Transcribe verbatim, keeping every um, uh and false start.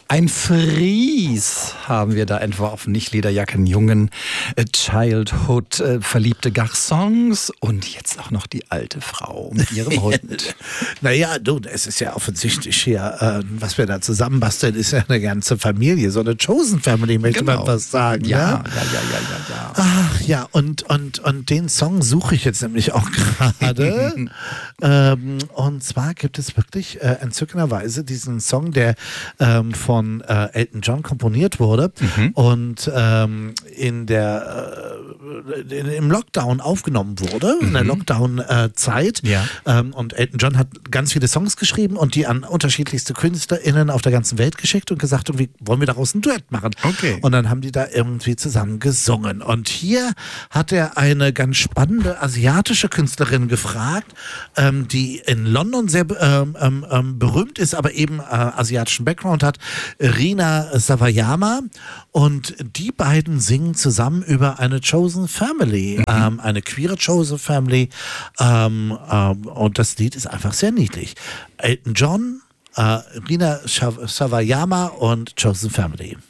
Ein Fries haben wir da entworfen, nicht Lederjackenjungen, äh, Childhood, äh, verliebte Garçons und jetzt auch noch die alte Frau mit ihrem Hund. Naja, du, es ist ja offensichtlich hier, äh, was wir da zusammenbasteln, ist ja eine ganze Familie, so eine Chosen Family, möchte Genau. man fast sagen. Ja, Ja, ja, ja, ja, ja, ja. Ach ja, und, und, und den Song suche ich jetzt nämlich auch gerade. ähm, und zwar gibt es wirklich äh, entzückenderweise diesen Song, der ähm, von äh, Elton John komponiert wurde Mhm. und ähm, in der äh, in, im Lockdown aufgenommen wurde, in der Lockdown-Zeit. Ja. Ähm, und Elton John hat ganz viele Songs geschrieben und die an unterschiedlichste KünstlerInnen auf der ganzen Welt geschickt und gesagt, irgendwie wollen wir daraus ein Duett machen. Okay. Und dann haben die da irgendwie zusammen gesungen. Und hier hat er eine ganz spannende asiatische Künstlerin gefragt, ähm, die in London sehr ähm, ähm, ähm, berühmt ist, aber eben äh, asiatischen Background hat, Rina Sawayama. Und die beiden singen zusammen über eine Chosen Family, Mhm. ähm, eine queere Chosen Family. Ähm, ähm, und das Lied ist einfach sehr niedlich. Elton John, äh, Rina Sawayama und Chosen Family.